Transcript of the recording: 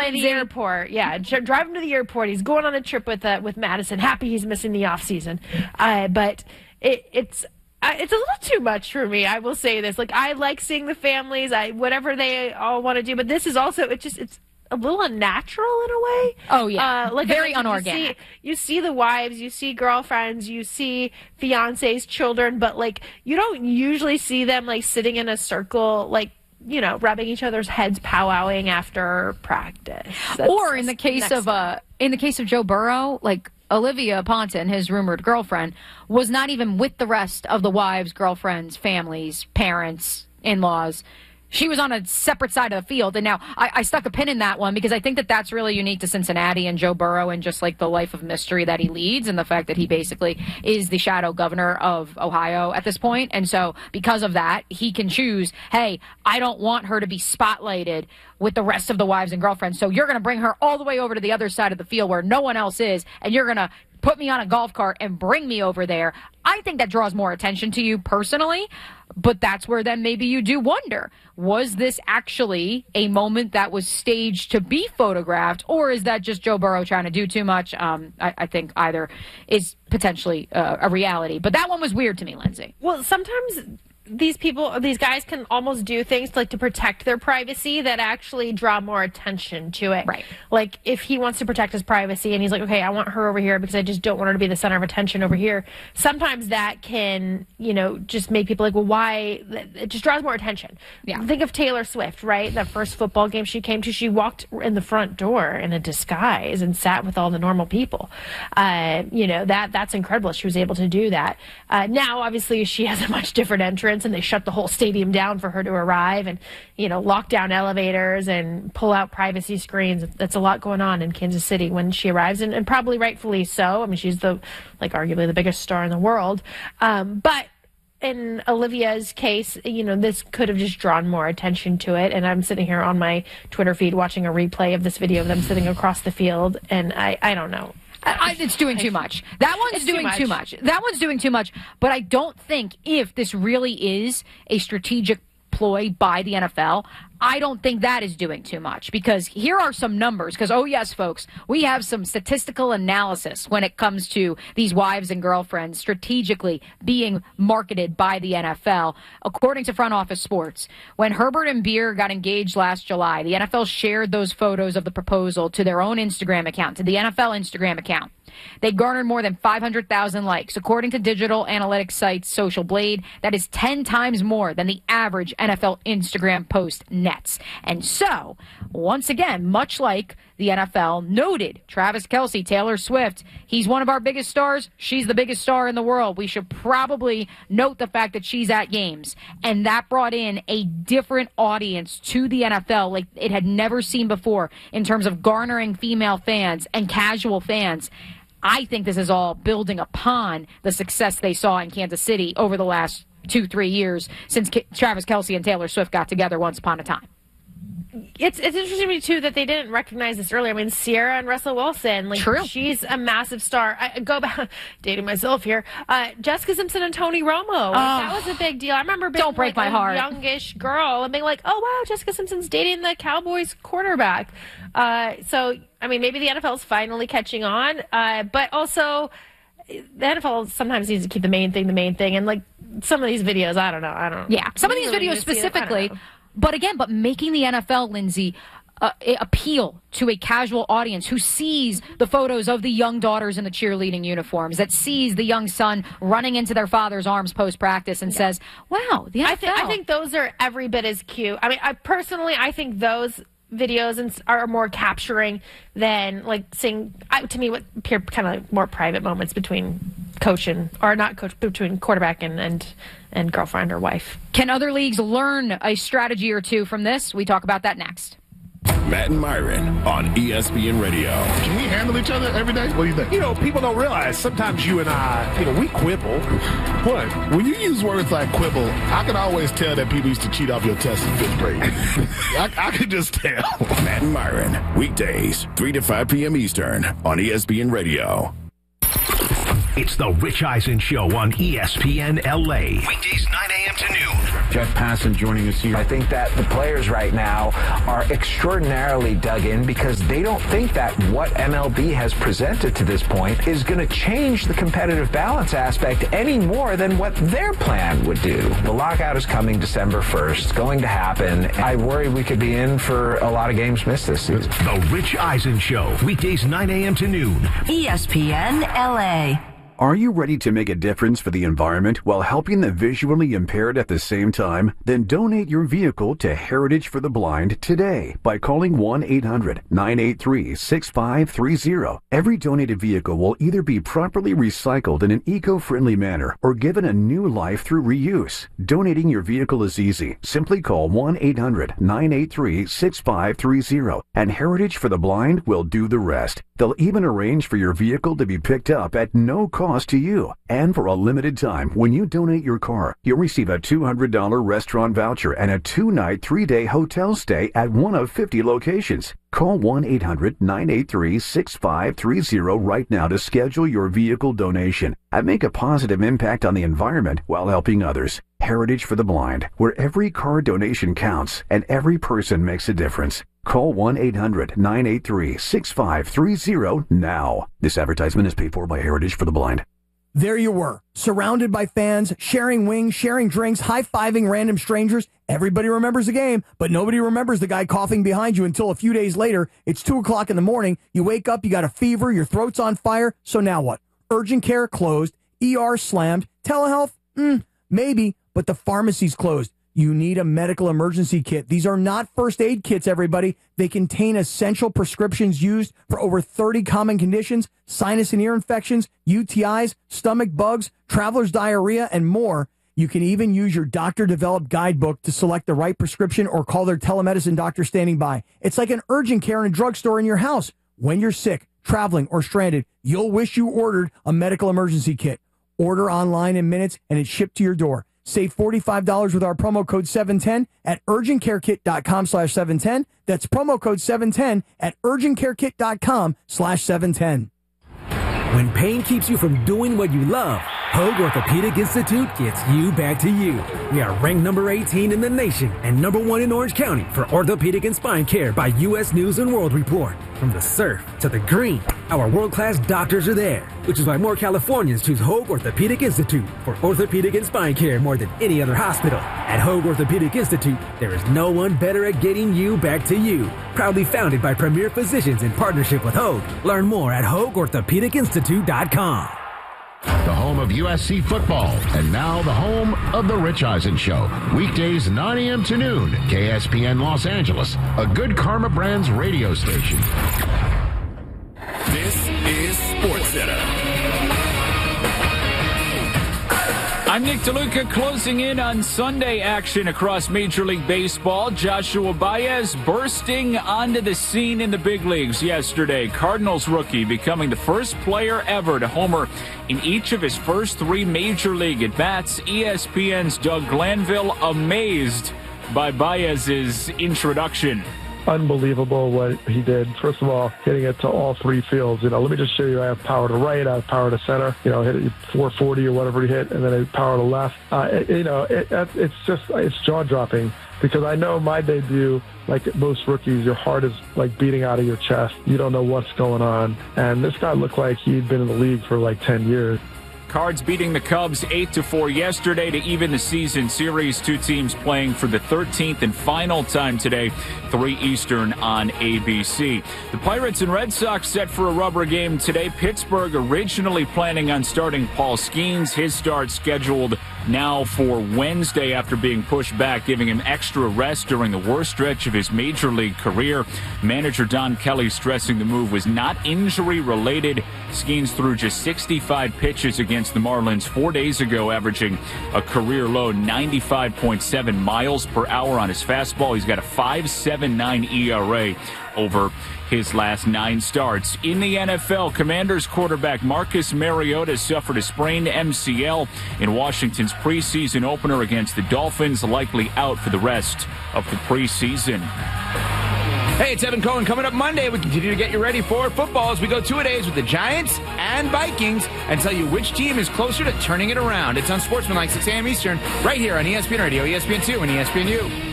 to the airport. Yeah, drive him to the airport. He's going on a trip with Madison. Happy he's missing the off season, but it's a little too much for me. I will say this. Like, I like seeing the families, whatever they all want to do, but this is also it's a little unnatural in a way. Oh yeah, very unorganic. You see the wives, you see girlfriends, you see fiancés, children, but like you don't usually see them like sitting in a circle, like, you know, rubbing each other's heads, powwowing after practice. Or in the case of Joe Burrow, like Olivia Ponton, his rumored girlfriend, was not even with the rest of the wives, girlfriends, families, parents, in-laws. She was on a separate side of the field. And now I stuck a pin in that one because I think that that's really unique to Cincinnati and Joe Burrow and just like the life of mystery that he leads and the fact that he basically is the shadow governor of Ohio at this point. And so because of that, he can choose, hey, I don't want her to be spotlighted with the rest of the wives and girlfriends. So you're going to bring her all the way over to the other side of the field where no one else is. And you're going to put me on a golf cart and bring me over there. I think that draws more attention to you personally, but that's where then maybe you do wonder, was this actually a moment that was staged to be photographed, or is that just Joe Burrow trying to do too much? I think either is potentially a reality, but that one was weird to me, Lindsay. Well, sometimes these guys can almost do things like to protect their privacy that actually draw more attention to it. Right. Like if he wants to protect his privacy and he's like, okay, I want her over here because I just don't want her to be the center of attention over here. Sometimes that can, you know, just make people like, well, why? It just draws more attention. Yeah. Think of Taylor Swift, right? That first football game she came to, she walked in the front door in a disguise and sat with all the normal people. You know, that's incredible. She was able to do that. Now, obviously, she has a much different entrance, and they shut the whole stadium down for her to arrive and, you know, lock down elevators and pull out privacy screens. That's a lot going on in Kansas City when she arrives, and probably rightfully so. I mean, she's arguably the biggest star in the world. But in Olivia's case, you know, this could have just drawn more attention to it. And I'm sitting here on my Twitter feed watching a replay of this video of them sitting across the field, and I don't know. It's doing too much. That one's doing too much. That one's doing too much. But I don't think if this really is a strategic ploy by the NFL, I don't think that is doing too much, because here are some numbers. Because, oh, yes, folks, we have some statistical analysis when it comes to these wives and girlfriends strategically being marketed by the NFL. According to Front Office Sports, when Herbert and Beer got engaged last July, the NFL shared those photos of the proposal to their own Instagram account, to the NFL Instagram account. They garnered more than 500,000 likes. According to digital analytics site Social Blade, that is 10 times more than the average NFL Instagram post nets. And so, once again, much like the NFL noted, Travis Kelce, Taylor Swift, he's one of our biggest stars. She's the biggest star in the world. We should probably note the fact that she's at games. And that brought in a different audience to the NFL like it had never seen before in terms of garnering female fans and casual fans. I think this is all building upon the success they saw in Kansas City over the last 2-3 years since Travis Kelce and Taylor Swift got together once upon a time. It's interesting to me, too, that they didn't recognize this earlier. I mean, Sierra and Russell Wilson, like, True. She's a massive star. I go back, dating myself here, Jessica Simpson and Tony Romo. That was a big deal. I remember being my heart. Youngish girl and being like, oh, wow, Jessica Simpson's dating the Cowboys quarterback. So, I mean, maybe the NFL's finally catching on, but also the NFL sometimes needs to keep the main thing. And, like, some of these videos, I don't know. Yeah, some of these videos specifically. But again, making the NFL, Lindsay, appeal to a casual audience who sees the photos of the young daughters in the cheerleading uniforms, that sees the young son running into their father's arms post-practice and says, wow, the NFL. I think those are every bit as cute. I mean, I think those videos are more capturing than, like, seeing, to me, what appear kind of like more private moments between between quarterback and girlfriend or wife. Can other leagues learn a strategy or two from this? We talk about that next. Matt and Myron on ESPN Radio. Can we handle each other every day? What do you think? You know, people don't realize sometimes you and I, we quibble. What? When you use words like quibble, I can always tell that people used to cheat off your test in 5th grade. I can just tell. Matt and Myron, weekdays, 3 to 5 p.m. Eastern on ESPN Radio. It's the Rich Eisen Show on ESPN LA. Weekdays 9 a.m. to noon. Jeff Passan joining us here. I think that the players right now are extraordinarily dug in because they don't think that what MLB has presented to this point is going to change the competitive balance aspect any more than what their plan would do. The lockout is coming December 1st. It's going to happen. I worry we could be in for a lot of games missed this season. The Rich Eisen Show, weekdays 9 a.m. to noon. ESPN LA. Are you ready to make a difference for the environment while helping the visually impaired at the same time? Then donate your vehicle to Heritage for the Blind today by calling 1-800-983-6530. Every donated vehicle will either be properly recycled in an eco-friendly manner or given a new life through reuse. Donating your vehicle is easy. Simply call 1-800-983-6530 and Heritage for the Blind will do the rest. They'll even arrange for your vehicle to be picked up at no cost to you. And for a limited time, when you donate your car, you'll receive a $200 restaurant voucher and a 2-night, 3-day hotel stay at one of 50 locations. Call 1-800-983-6530 right now to schedule your vehicle donation and make a positive impact on the environment while helping others. Heritage for the Blind, where every car donation counts and every person makes a difference. Call 1-800-983-6530 now. This advertisement is paid for by Heritage for the Blind. There you were, surrounded by fans, sharing wings, sharing drinks, high-fiving random strangers. Everybody remembers the game, but nobody remembers the guy coughing behind you until a few days later. It's 2 o'clock in the morning. You wake up, you got a fever, your throat's on fire. So now what? Urgent care closed, ER slammed, telehealth? Maybe, but the pharmacy's closed. You need a medical emergency kit. These are not first aid kits, everybody. They contain essential prescriptions used for over 30 common conditions, sinus and ear infections, UTIs, stomach bugs, traveler's diarrhea, and more. You can even use your doctor-developed guidebook to select the right prescription or call their telemedicine doctor standing by. It's like an urgent care in a drugstore in your house. When you're sick, traveling, or stranded, you'll wish you ordered a medical emergency kit. Order online in minutes, and it's shipped to your door. Save $45 with our promo code 710 at urgentcarekit.com/710. That's promo code 710 at urgentcarekit.com/710. When pain keeps you from doing what you love, Hoag Orthopedic Institute gets you back to you. We are ranked number 18 in the nation and number 1 in Orange County for orthopedic and spine care by U.S. News and World Report. From the surf to the green, our world-class doctors are there, which is why more Californians choose Hoag Orthopedic Institute for orthopedic and spine care more than any other hospital. At Hoag Orthopedic Institute, there is no one better at getting you back to you. Proudly founded by premier physicians in partnership with Hoag. Learn more at HoagOrthopedicInstitute.com. The home of USC football, and now the home of The Rich Eisen Show. Weekdays 9 a.m. to noon, KSPN Los Angeles, a Good Karma Brands radio station. This is SportsCenter. I'm Nick DeLuca, closing in on Sunday action across Major League Baseball. Joshua Baez bursting onto the scene in the big leagues yesterday. Cardinals rookie becoming the first player ever to homer in each of his first 3 Major League at-bats. ESPN's Doug Glanville amazed by Baez's introduction. Unbelievable what he did. First of all, hitting it to all 3 fields. Let me just show you. I have power to right, I have power to center. Hit it 440 or whatever he hit, and then I have power to left. It's jaw-dropping because I know my debut, like most rookies, your heart is like beating out of your chest. You don't know what's going on. And this guy looked like he'd been in the league for like 10 years. Cards beating the Cubs 8-4 yesterday to even the season series. 2 teams playing for the 13th and final time today, 3 Eastern on ABC. The Pirates and Red Sox set for a rubber game today. Pittsburgh originally planning on starting Paul Skeens. His start scheduled now for Wednesday after being pushed back, giving him extra rest during the worst stretch of his Major League career. Manager Don Kelly stressing the move was not injury-related. Skeens threw just 65 pitches against the Marlins 4 days ago, averaging a career-low 95.7 miles per hour on his fastball. He's got a 5.79 ERA over his last 9 starts. In the NFL, Commanders quarterback Marcus Mariota suffered a sprained MCL in Washington's preseason opener against the Dolphins, likely out for the rest of the preseason. Hey, it's Evan Cohen. Coming up Monday, we continue to get you ready for football as we go 2-a-days with the Giants and Vikings and tell you which team is closer to turning it around. It's on Sportsmanlike 6 a.m. Eastern, right here on ESPN Radio, ESPN2, and ESPNU.